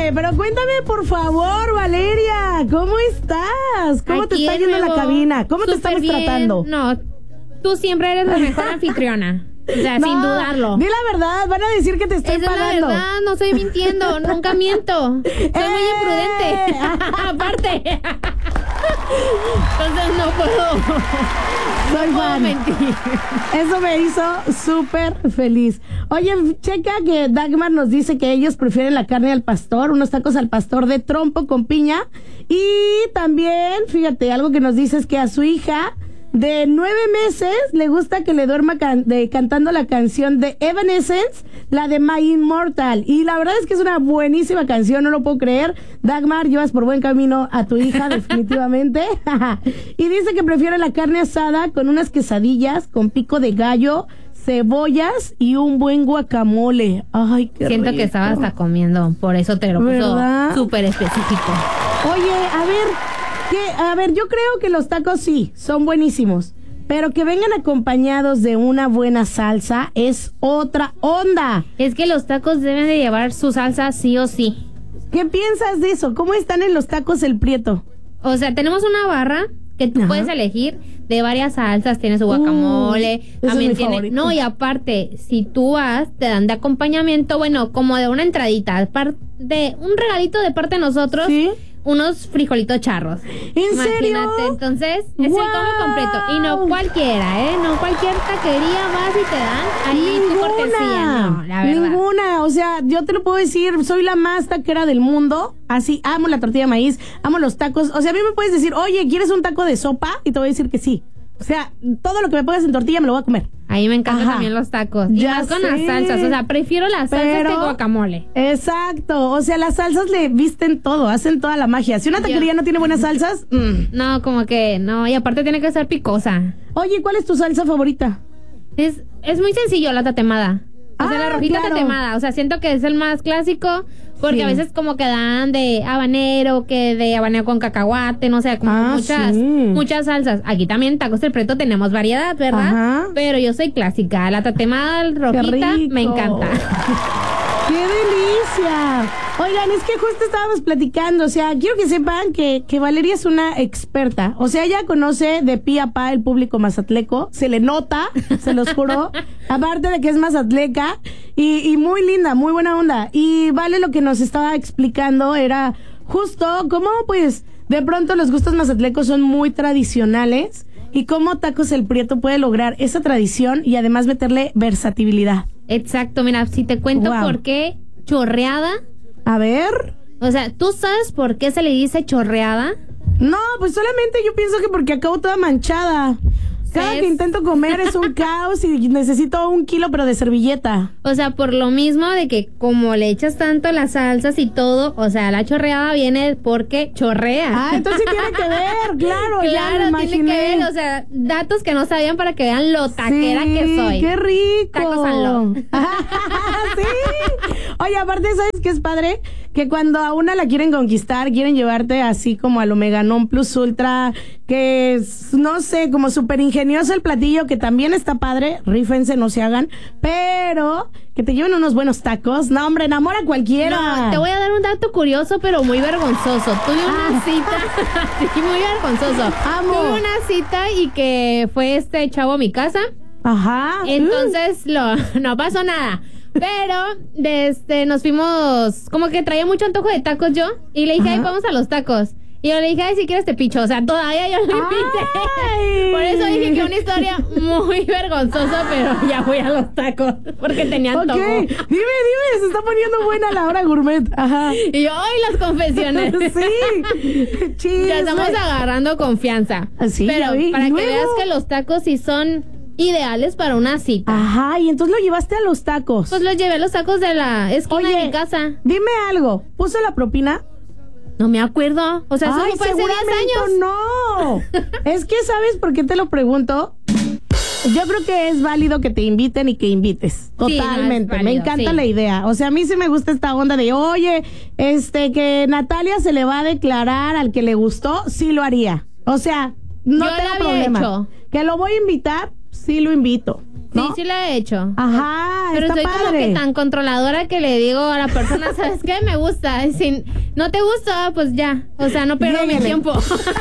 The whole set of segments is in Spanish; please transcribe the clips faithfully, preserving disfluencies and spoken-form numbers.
cuéntame, pero cuéntame por favor, Valeria, ¿cómo estás? ¿Cómo Aquí te está yendo la cabina? ¿Cómo te estamos bien. tratando? No, tú siempre eres la mejor anfitriona. O sea, no, sin dudarlo. Di la verdad, van a decir que te estoy Esa pagando. es la verdad, no estoy mintiendo, nunca miento. Soy ¡Eh! muy imprudente. Aparte. Entonces no puedo. Soy no puedo fan. mentir. Eso me hizo súper feliz. Oye, checa que Dagmar nos dice que ellos prefieren la carne al pastor, unos tacos al pastor de trompo con piña. Y también, fíjate, algo que nos dice es que a su hija de nueve meses le gusta que le duerma can- de, cantando la canción de Evanescence, la de My Immortal. Y la verdad es que es una buenísima canción, no lo puedo creer. Dagmar, llevas por buen camino a tu hija, definitivamente. Y dice que prefiere la carne asada con unas quesadillas, con pico de gallo, cebollas y un buen guacamole. Ay, qué Siento rico. que estaba hasta comiendo, por eso te lo puso ¿Verdad? súper específico. Oye, a ver, que, a ver, yo creo que los tacos sí, son buenísimos, pero que vengan acompañados de una buena salsa es otra onda. Es que los tacos deben de llevar su salsa sí o sí. ¿Qué piensas de eso? ¿Cómo están en los tacos el Prieto? O sea, tenemos una barra que tú Ajá. puedes elegir de varias salsas, tiene su guacamole, Uh, ese también es mi tiene, favorito. no, y aparte, si tú vas, te dan de acompañamiento, bueno, como de una entradita, par- de un regalito de parte de nosotros, ¿Sí? unos frijolitos charros. ¿En Imagínate, serio? entonces, es ¡Guau! el combo completo, y no cualquiera, ¿eh? No cualquier taquería vas y te dan ahí tu cortesía, no, la verdad. Ninguna, o sea, yo te lo puedo decir, soy la más taquera del mundo, así, amo la tortilla de maíz, amo los tacos, o sea, a mí me puedes decir, oye, ¿quieres un taco de sopa? Y te voy a decir que sí. O sea, todo lo que me pongas en tortilla me lo voy a comer. A mí me encantan Ajá. también los tacos. Y Ya más con sé. las salsas. O sea, prefiero las salsas Pero- que guacamole. Exacto, o sea, las salsas le visten todo, hacen toda la magia. Si una taquería Ya. no tiene buenas salsas, mm. No, como que no. Y aparte tiene que ser picosa. Oye, ¿cuál es tu salsa favorita? Es, es muy sencillo la tatemada. O sea, Ah, la rojita claro. tatemada. O sea, siento que es el más clásico. Porque Sí. a veces como que dan de habanero, que de habanero con cacahuate, no sé, como Ah, muchas, sí. muchas salsas. Aquí también tacos del Preto tenemos variedad, ¿verdad? Ajá. Pero yo soy clásica. La tatemada rojita rico. me encanta. ¡Qué delicia! Oigan, es que justo estábamos platicando, o sea, quiero que sepan que, que Valeria es una experta, o sea, ella conoce de pi a pa el público mazatleco, se le nota, se los juro, aparte de que es mazatleca, y, y muy linda, muy buena onda, y Vale lo que nos estaba explicando era justo cómo, pues, de pronto los gustos mazatlecos son muy tradicionales, y cómo Tacos El Prieto puede lograr esa tradición y además meterle versatilidad. Exacto, mira, si te cuento Wow. por qué chorreada. A ver... O sea, ¿tú sabes por qué se le dice chorreada? No, pues solamente yo pienso que porque acabo toda manchada. Cada Es- que intento comer es un caos y necesito un kilo, pero de servilleta. O sea, por lo mismo de que como le echas tanto las salsas y todo, o sea, la chorreada viene porque chorrea. Ah, entonces sí tiene que ver, claro, ya Claro, me tiene que imaginé. ver, o sea, datos que no sabían para que vean lo taquera Sí, que soy. ¡Qué rico! Tacos al lo. Sí. Oye, aparte, ¿sabes qué es padre? Que cuando a una la quieren conquistar, quieren llevarte así como al Omega Non Plus Ultra, que es, no sé, como súper ingenioso el platillo, que también está padre, rífense, no se hagan, pero que te lleven unos buenos tacos. No, hombre, enamora a cualquiera. No, te voy a dar un dato curioso, pero muy vergonzoso. Tuve una Ah. cita, sí, muy vergonzoso. Amo. Tuve una cita y que fue este chavo a mi casa. Ajá. Entonces, lo, no pasó nada. Pero, este, nos fuimos, como que traía mucho antojo de tacos yo. Y le dije, Ajá. ay, vamos a los tacos. Y yo le dije, ay, si quieres te picho. O sea, todavía yo le Ay. piché. Por eso dije que una historia muy vergonzosa, pero ya voy a los tacos. Porque tenía Ok, antojo. dime, dime, se está poniendo buena la hora gourmet. Ajá. Y yo, ay, las confesiones. Sí. Chisme. Ya estamos agarrando confianza. Sí, ya Pero vi. para ¿Y que luego? veas que los tacos sí son ideales para una cita. Ajá, y entonces lo llevaste a los tacos. Pues los llevé a los tacos de la esquina de mi casa. Dime algo, ¿puso la propina? No me acuerdo. O sea, eso Ay, fue hace diez seguramente años. no. Es que, ¿sabes por qué te lo pregunto? Yo creo que es válido que te inviten y que invites. Sí, no, es Totalmente. Me válido, encanta sí. la idea. O sea, a mí sí me gusta esta onda de, oye, este, que Natalia se le va a declarar al que le gustó, sí lo haría. O sea, no Yo lo tengo había problema. hecho. Que lo voy a invitar, sí lo invito. ¿no? Sí, sí la he hecho. Ajá, Pero está soy padre. como que tan controladora que le digo a la persona, ¿sabes qué? Me gusta. Si no te gusta, pues ya. O sea, no pierdo mi Lléguele. tiempo.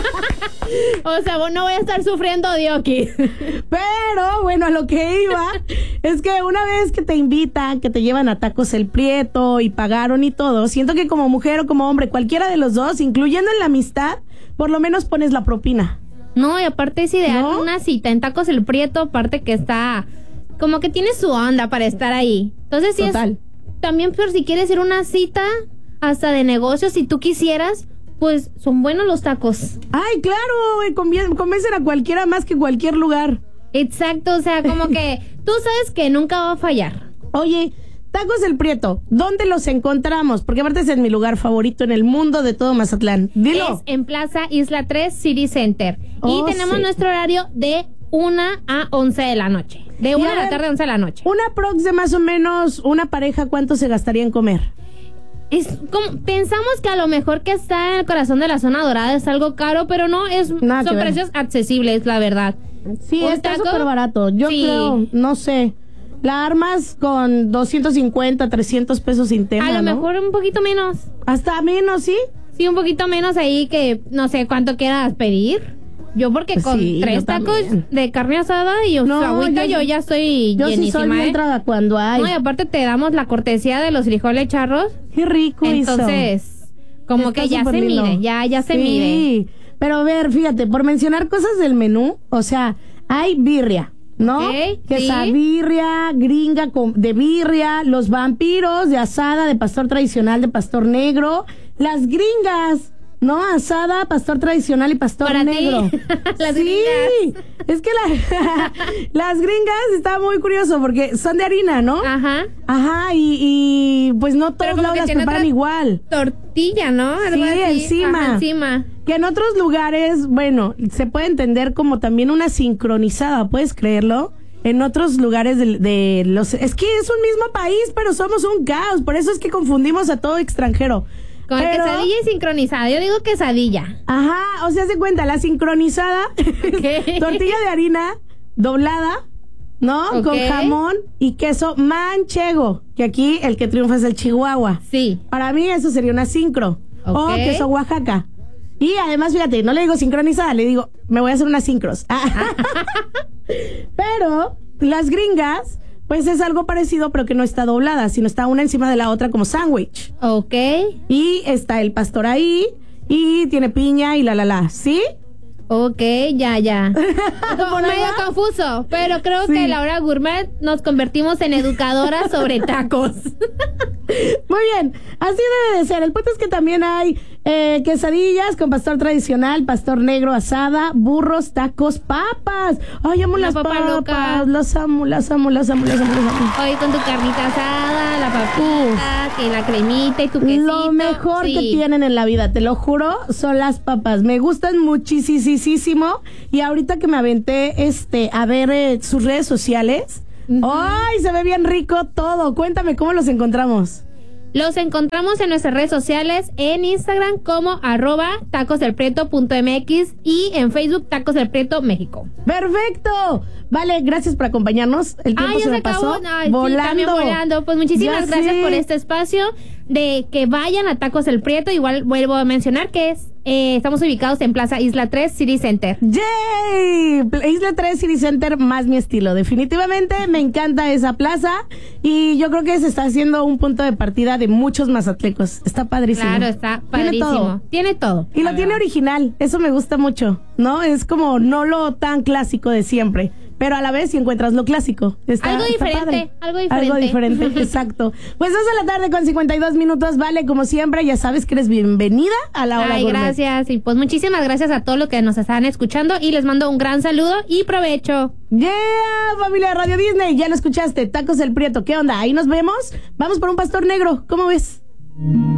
O sea, no voy a estar sufriendo de aquí. Pero, bueno, a lo que iba es que una vez que te invitan, que te llevan a Tacos El Prieto y pagaron y todo, siento que como mujer o como hombre, cualquiera de los dos, incluyendo en la amistad, por lo menos pones la propina. No, y aparte es ideal ¿No? una cita en Tacos El Prieto, aparte que está como que tiene su onda para estar ahí. Entonces sí Total. es también por si quieres ir a una cita hasta de negocios, si tú quisieras, pues son buenos los tacos. Ay, claro, güey, convien- convencen a cualquiera más que cualquier lugar. Exacto, o sea, como que tú sabes que nunca va a fallar. Oye, Tacos El Prieto, ¿dónde los encontramos? Porque aparte ese es mi lugar favorito en el mundo de todo Mazatlán. Dilo. Es en Plaza Isla tres City Center. Oh, y tenemos sí. nuestro horario de una a once de la noche. De Y una a de la ver, tarde a once de la noche. Una prox de más o menos una pareja, ¿cuánto se gastaría en comer? Es como, pensamos que a lo mejor que está en el corazón de la zona dorada es algo caro, pero no, es Nada que son ver. precios accesibles, la verdad. Sí, ¿Un está taco? súper barato. Yo Sí. creo, no sé. La armas con doscientos cincuenta, trescientos pesos sin tema, A lo ¿no? mejor un poquito menos. Hasta menos, ¿sí? Sí, un poquito menos ahí que no sé cuánto quieras pedir. Yo porque Pues con sí, tres yo tacos también. de carne asada y No, su agüita yo- yo, ya estoy Yo sí llenísima, soy bien ¿eh? traga cuando hay. No, y aparte te damos la cortesía de los frijoles charros. Qué rico hizo. Entonces, como Está que ya súper se lindo. mide, ya, ya se Sí, mide. pero a ver, fíjate, por mencionar cosas del menú, o sea, hay birria, ¿no? Ok, Quesabirria, gringa con- de birria, los vampiros de asada, de pastor tradicional, de pastor negro, las gringas, ¿no? Asada, pastor tradicional y pastor Para ti, negro. las sí, gringas. es que la- las gringas está muy curioso porque son de harina, ¿no? Ajá. Ajá, y, y pues no Pero todos como lados que las tiene preparan otra- igual. Tortilla, ¿no? Algo Sí, así. encima. Ajá, encima. Que en otros lugares, bueno, se puede entender como también una sincronizada, ¿puedes creerlo? En otros lugares de, de los... Es que es un mismo país, pero somos un caos, por eso es que confundimos a todo extranjero. Con Pero- quesadilla y sincronizada. Yo digo quesadilla. Ajá, o sea, se cuenta, la sincronizada, Ok. tortilla de harina doblada, ¿no? Ok. Con jamón y queso manchego, que aquí el que triunfa es el Chihuahua. Sí. Para mí eso sería una sincro. Ok. O queso Oaxaca. Y además, fíjate, no le digo sincronizada, le digo, me voy a hacer unas sincros. Pero las gringas, pues es algo parecido, pero que no está doblada, sino está una encima de la otra como sándwich. Ok. Y está el pastor ahí, y tiene piña y la la la, ¿sí? Ok, ya, ya. Como ¿Por medio allá? confuso, pero creo Sí. que en la hora gourmet nos convertimos en educadoras sobre tacos. Muy bien, así debe de ser. El punto es que también hay eh, quesadillas con pastor tradicional, pastor negro asada, burros, tacos, papas. Ay, amo Una las papa papas. loca. Las amo, las amo, las amo, las amo, las amo. Hoy con tu carnita asada, la papita, que la cremita y tu quesito. Lo mejor Sí. que tienen en la vida, te lo juro, son las papas. Me gustan muchísimo. Y ahorita que me aventé este a ver eh, sus redes sociales, Ujú. ¡ay! Se ve bien rico todo. Cuéntame cómo los encontramos. Los encontramos en nuestras redes sociales, en Instagram como arroba tacosdelprieto.mx y en Facebook Tacos del Prieto México. ¡Perfecto! Vale, gracias por acompañarnos. El tiempo Ah, ya se me acabó. pasó Ay, sí, volando. también volando. Pues muchísimas Ya gracias sé. por este espacio de que vayan a Tacos del Prieto. Igual vuelvo a mencionar que es eh, estamos ubicados en Plaza Isla tres City Center. ¡Yay! Isla tres City Center, más mi estilo. Definitivamente me encanta esa plaza y yo creo que se está haciendo un punto de partida de muchos mazatlecos. Está padrísimo. Claro, está Tiene padrísimo. todo. Tiene todo. Y lo tiene original, eso me gusta mucho, ¿no? Es como no lo tan clásico de siempre, pero a la vez si encuentras lo clásico. Está, Algo está diferente, padre. algo diferente. Algo diferente, exacto. Pues dos de la tarde con cincuenta y dos minutos, vale, como siempre, ya sabes que eres bienvenida a la hora Ay, gourmet. gracias. Y pues muchísimas gracias a todos los que nos están escuchando y les mando un gran saludo y provecho. Yeah, familia Radio Disney, ya lo escuchaste, Tacos El Prieto, ¿qué onda? Ahí nos vemos, vamos por un pastor negro, ¿cómo ves?